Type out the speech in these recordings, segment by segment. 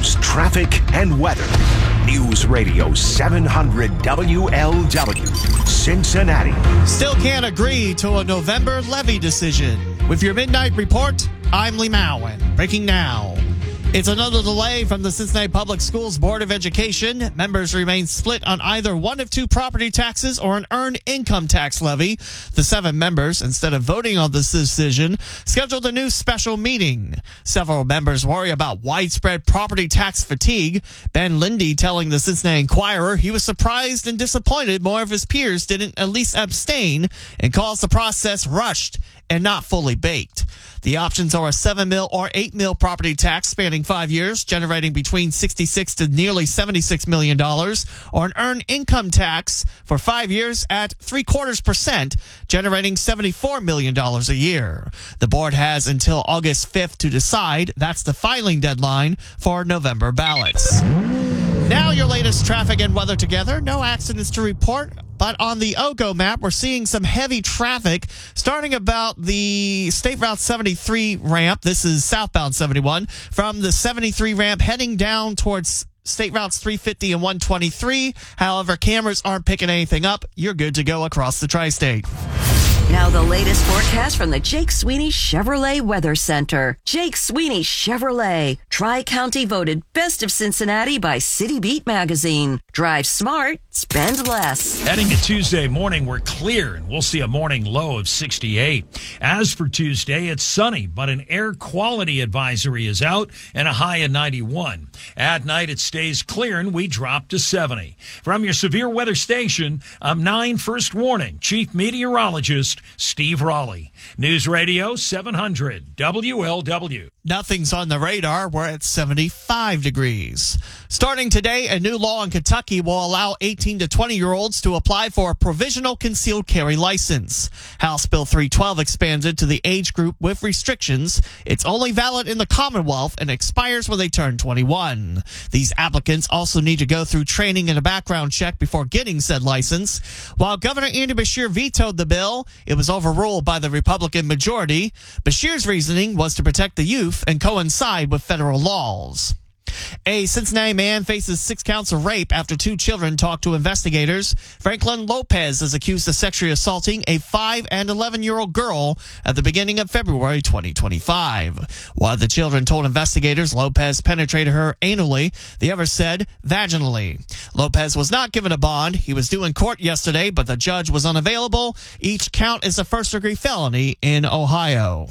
news, traffic, and weather. News Radio 700 WLW, Cincinnati. Still can't agree to a November levy decision. With your Midnight Report, I'm Lee Mowen. Breaking now. It's another delay from the Cincinnati Public Schools Board of Education. Members remain split on either one of two property taxes or an earned income tax levy. The 7 members, instead of voting on this decision, scheduled a new special meeting. Several members worry about widespread property tax fatigue. Ben Lindy telling the Cincinnati Enquirer he was surprised and disappointed more of his peers didn't at least abstain, and calls the process rushed and not fully baked. The options are a 7 mil or 8 mil property tax spanning 5 years, generating between $66 to nearly $76 million, or an earned income tax for 5 years at 0.75%, generating $74 million a year. The board has until August 5th to decide. That's the filing deadline for November ballots. Now your latest traffic and weather together. No accidents to report, but on the OGO map, we're seeing some heavy traffic starting about the State Route 73 ramp. This is southbound 71. From the 73 ramp heading down towards State Routes 350 and 123. However, cameras aren't picking anything up. You're good to go across the tri-state. Now the latest forecast from the Jake Sweeney Chevrolet Weather Center. Jake Sweeney Chevrolet. Tri-County voted Best of Cincinnati by City Beat magazine. Drive smart, spend less. Heading to Tuesday morning, we're clear, and we'll see a morning low of 68. As for Tuesday, it's sunny, but an air quality advisory is out and a high of 91. At night, it stays clear, and we drop to 70. From your severe weather station, I'm 9 First Warning Chief Meteorologist Steve Raleigh. News Radio 700 WLW. Nothing's on the radar. We're at 75 degrees. Starting today, a new law in Kentucky will allow 18 to 20-year-olds to apply for a provisional concealed carry license. House Bill 312 expands it to the age group with restrictions. It's only valid in the Commonwealth and expires when they turn 21. These applicants also need to go through training and a background check before getting said license. While Governor Andy Beshear vetoed the bill, it was overruled by the Republican majority. Beshear's reasoning was to protect the youth and coincide with federal laws. A Cincinnati man faces 6 counts of rape after 2 children talked to investigators. Franklin Lopez is accused of sexually assaulting a 5 and 11-year-old girl at the beginning of February 2025. One of the children told investigators Lopez penetrated her anally. The other said vaginally. Lopez was not given a bond. He was due in court yesterday, but the judge was unavailable. Each count is a first-degree felony in Ohio.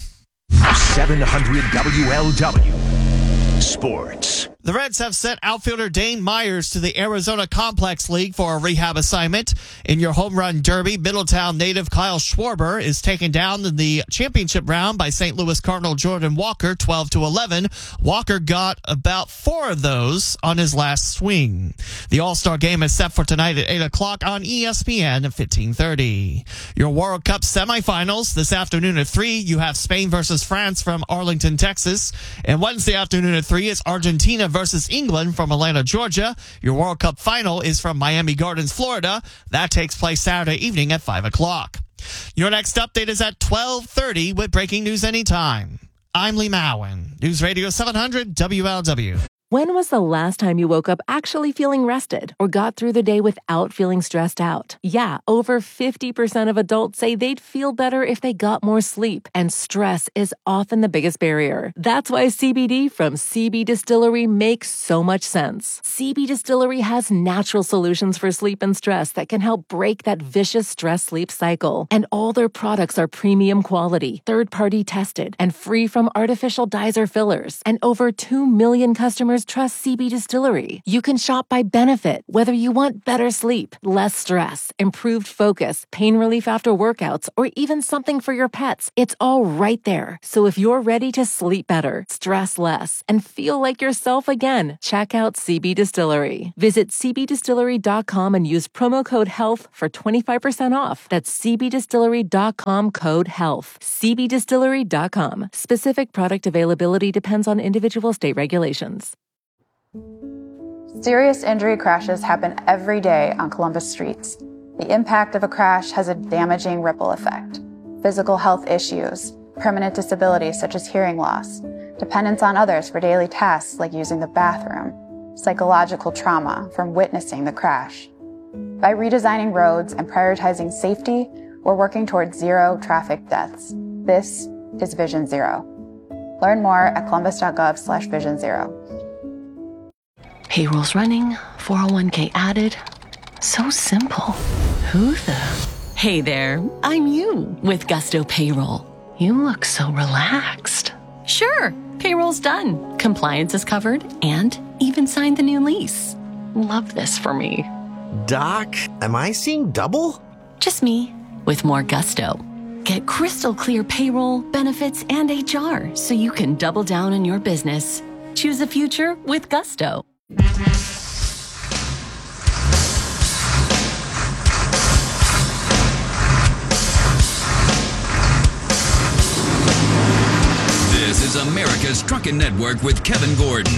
700 WLW. Sports. The Reds have sent outfielder Dane Myers to the Arizona Complex League for a rehab assignment. In your home run derby, Middletown native Kyle Schwarber is taken down in the championship round by St. Louis Cardinal Jordan Walker, 12-11. Walker got about 4 of those on his last swing. The All-Star game is set for tonight at 8 o'clock on ESPN at 15:30. Your World Cup semifinals this afternoon at 3. You have Spain versus France from Arlington, Texas. And Wednesday afternoon at 3 is Argentina versus England from Atlanta, Georgia. Your World Cup final is from Miami Gardens, Florida. That takes place Saturday evening at 5 o'clock. Your next update is at 12:30 with breaking news anytime. I'm Lee Mowen, News Radio 700 WLW. When was the last time you woke up actually feeling rested or got through the day without feeling stressed out? Yeah, over 50% of adults say they'd feel better if they got more sleep, and stress is often the biggest barrier. That's why CBD from CB Distillery makes so much sense. CB Distillery has natural solutions for sleep and stress that can help break that vicious stress-sleep cycle. And all their products are premium quality, third-party tested, and free from artificial dyes or fillers. And over 2 million customers trust CB Distillery. You can shop by benefit, whether you want better sleep, less stress, improved focus, pain relief after workouts, or even something for your pets. It's all right there. So if you're ready to sleep better, stress less, and feel like yourself again, check out CB Distillery. Visit cbdistillery.com and use promo code HEALTH for 25% off. That's cbdistillery.com code HEALTH. cbdistillery.com. Specific product availability depends on individual state regulations. Serious injury crashes happen every day on Columbus streets. The impact of a crash has a damaging ripple effect. Physical health issues, permanent disabilities such as hearing loss, dependence on others for daily tasks like using the bathroom, psychological trauma from witnessing the crash. By redesigning roads and prioritizing safety, we're working towards zero traffic deaths. This is Vision Zero. Learn more at columbus.gov/Vision Zero. Payroll's running, 401k added. So simple. Who the? Hey there, I'm you with Gusto Payroll. You look so relaxed. Sure, payroll's done. Compliance is covered and even signed the new lease. Love this for me. Doc, am I seeing double? Just me with more gusto. Get crystal clear payroll, benefits, and HR so you can double down on your business. Choose a future with Gusto. This is America's Truckin' Network with Kevin Gordon.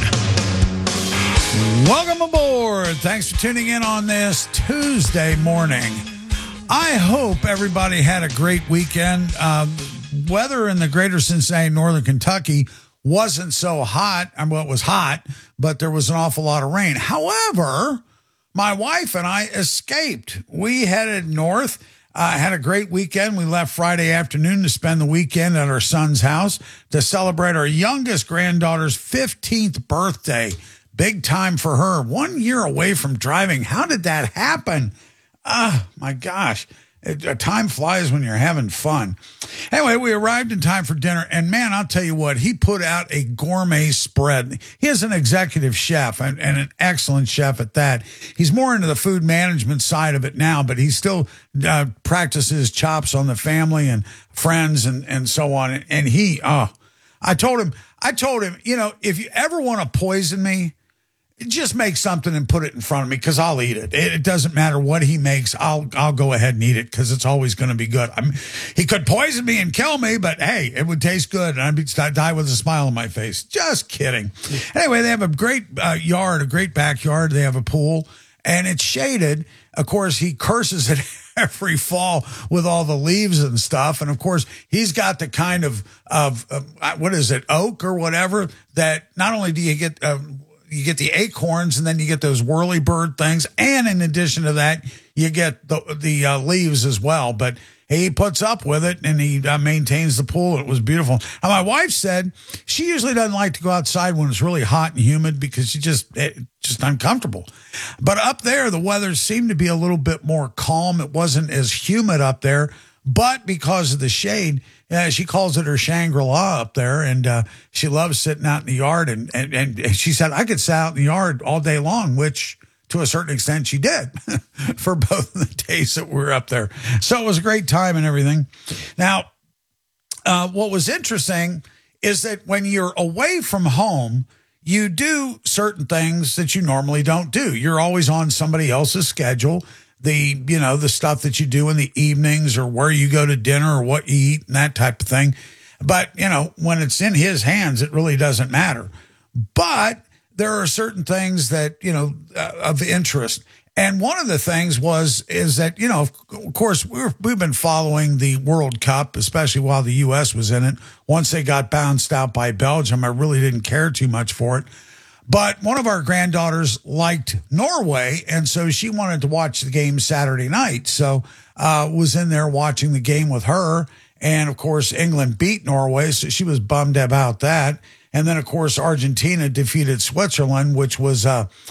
Welcome aboard. Thanks for tuning in on this Tuesday morning. I hope everybody had a great weekend. Weather in the greater Cincinnati, northern Kentucky wasn't so hot. Well, it was hot, but there was an awful lot of rain. However, my wife and I escaped. We headed north. Had a great weekend. We left Friday afternoon to spend the weekend at our son's house to celebrate our youngest granddaughter's 15th birthday. Big time for her. 1 year away from driving. How did that happen? My gosh. Time flies when you're having fun. Anyway, we arrived in time for dinner, and man, I'll tell you what, he put out a gourmet spread. He is an executive chef and an excellent chef at that. He's more into the food management side of it now, but he still practices chops on the family and friends and so on. And he, I told him, you know, if you ever want to poison me, just make something and put it in front of me because I'll eat it. It doesn't matter what he makes. I'll go ahead and eat it because it's always going to be good. I mean, he could poison me and kill me, but hey, it would taste good and I'd die with a smile on my face. Just kidding. Anyway, they have a great yard, a great backyard. They have a pool and it's shaded. Of course, he curses it every fall with all the leaves and stuff. And of course, he's got the kind of what is it, oak or whatever, that not only do you get the acorns and then you get those whirly bird things. And in addition to that, you get the leaves as well. But he puts up with it and he maintains the pool. It was beautiful. And my wife said she usually doesn't like to go outside when it's really hot and humid because it's just uncomfortable. But up there, the weather seemed to be a little bit more calm. It wasn't as humid up there. But because of the shade, she calls it her Shangri-La up there, and she loves sitting out in the yard. And she said, I could sit out in the yard all day long, which to a certain extent she did for both of the days that we were up there. So it was a great time and everything. Now, what was interesting is that when you're away from home, you do certain things that you normally don't do. You're always on somebody else's schedule. The stuff that you do in the evenings or where you go to dinner or what you eat and that type of thing. But, when it's in his hands, it really doesn't matter. But there are certain things that, of interest. And one of the things is that, of course, we've been following the World Cup, especially while the U.S. was in it. Once they got bounced out by Belgium, I really didn't care too much for it. But one of our granddaughters liked Norway, and so she wanted to watch the game Saturday night. So was in there watching the game with her. And, of course, England beat Norway, so she was bummed about that. And then, of course, Argentina defeated Switzerland, which was,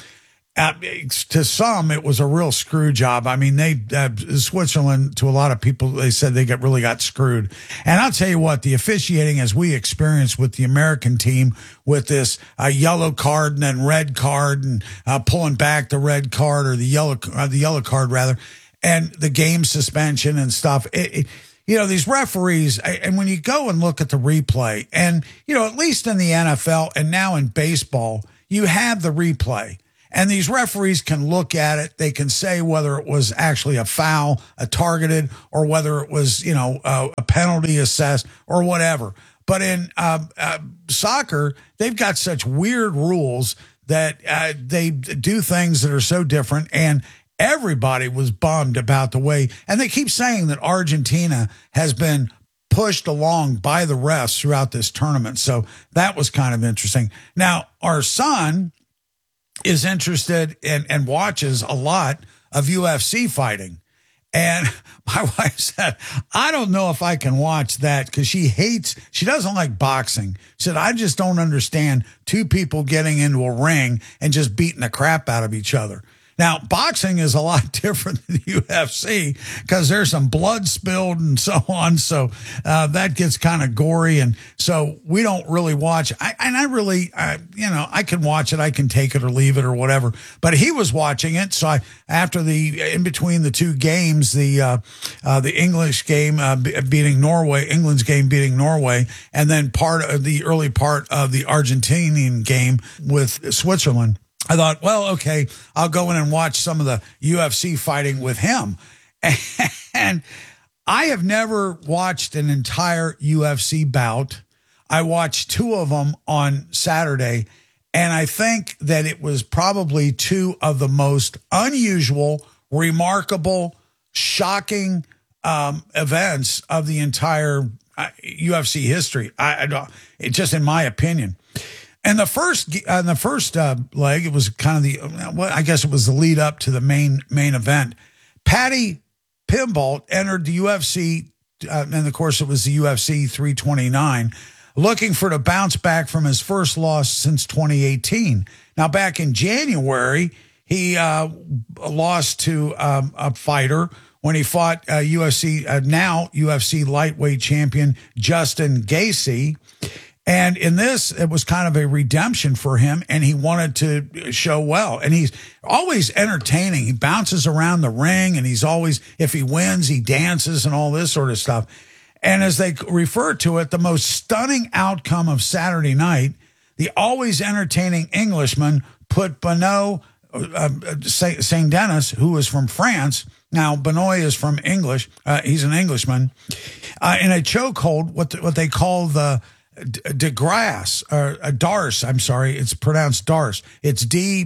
to some, it was a real screw job. I mean, Switzerland, to a lot of people, they said they really got screwed. And I'll tell you what, the officiating, as we experienced with the American team, with this yellow card and then red card and pulling back the red card or the yellow card rather, and the game suspension and stuff. These referees, and when you go and look at the replay, and, at least in the NFL and now in baseball, you have the replay. And these referees can look at it. They can say whether it was actually a foul, a targeted, or whether it was, a penalty assessed or whatever. But in soccer, they've got such weird rules that they do things that are so different. And everybody was bummed about the way. And they keep saying that Argentina has been pushed along by the refs throughout this tournament. So that was kind of interesting. Now, our son is interested and watches a lot of UFC fighting. And my wife said, I don't know if I can watch that because she doesn't like boxing. She said, I just don't understand two people getting into a ring and just beating the crap out of each other. Now, boxing is a lot different than the UFC because there's some blood spilled and so on. So that gets kind of gory. And so we don't really watch. I can watch it. I can take it or leave it or whatever. But he was watching it. So in between the two games, the English game beating Norway, England's game beating Norway, and then the early part of the Argentinian game with Switzerland, I thought, well, okay, I'll go in and watch some of the UFC fighting with him. And I have never watched an entire UFC bout. I watched two of them on Saturday, and I think that it was probably two of the most unusual, remarkable, shocking events of the entire UFC history. Just in my opinion. And the first leg, it was kind of I guess it was the lead up to the main event. Paddy Pimblett entered the UFC, and of course it was the UFC 329, looking for to bounce back from his first loss since 2018. Now, back in January, he lost to a fighter when he fought now UFC lightweight champion Justin Gaethje. And in this, it was kind of a redemption for him, and he wanted to show well. And he's always entertaining. He bounces around the ring, and he's always, if he wins, he dances and all this sort of stuff. And as they refer to it, the most stunning outcome of Saturday night, the always entertaining Englishman put Benoit Saint-Denis, who is from France. Now, Benoit is from English. He's an Englishman. In a chokehold, what they call the de grace, or Darce, I'm sorry, it's pronounced Darce. It's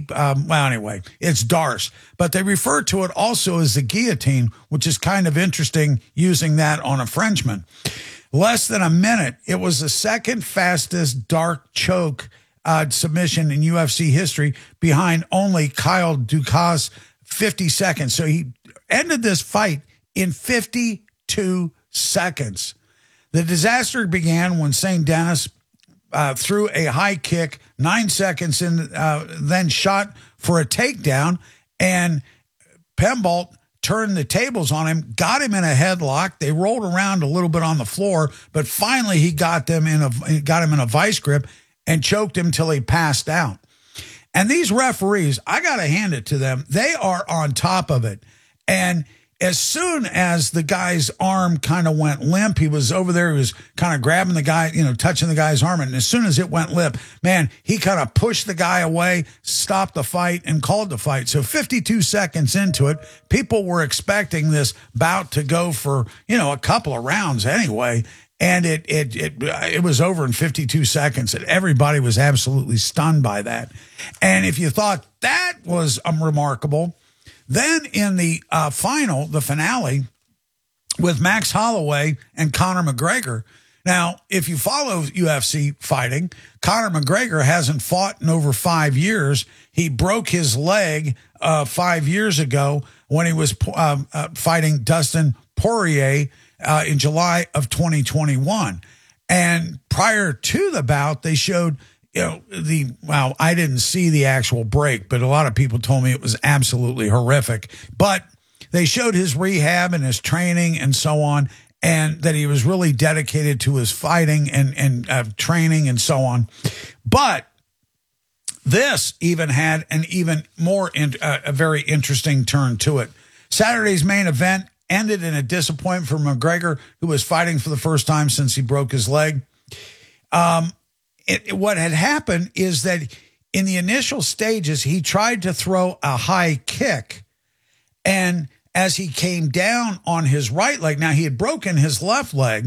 it's Darce. But they refer to it also as the guillotine, which is kind of interesting using that on a Frenchman. Less than a minute, it was the second fastest dark choke submission in UFC history, behind only Kyle Dukas, 50 seconds. So he ended this fight in 52 seconds. The disaster began when Saint-Denis threw a high kick 9 seconds in, then shot for a takedown, and Pimblett turned the tables on him, got him in a headlock. They rolled around a little bit on the floor, but finally he got him in a vice grip and choked him till he passed out. And these referees, I got to hand it to them. They are on top of it. And as soon as the guy's arm kind of went limp, he was over there, he was kind of grabbing the guy, touching the guy's arm. And as soon as it went limp, man, he kind of pushed the guy away, stopped the fight, and called the fight. So 52 seconds into it, people were expecting this bout to go for, a couple of rounds anyway. And it was over in 52 seconds. And everybody was absolutely stunned by that. And if you thought that was remarkable, then in the finale, with Max Holloway and Conor McGregor. Now, if you follow UFC fighting, Conor McGregor hasn't fought in over 5 years. He broke his leg 5 years ago when he was fighting Dustin Poirier in July of 2021. And prior to the bout, they showed I didn't see the actual break, but a lot of people told me it was absolutely horrific. But they showed his rehab and his training and so on, and that he was really dedicated to his fighting and training and so on. But this even had an even more a very interesting turn to it. Saturday's main event ended in a disappointment for McGregor, who was fighting for the first time since he broke his leg. What had happened is that in the initial stages, he tried to throw a high kick. And as he came down on his right leg, now he had broken his left leg,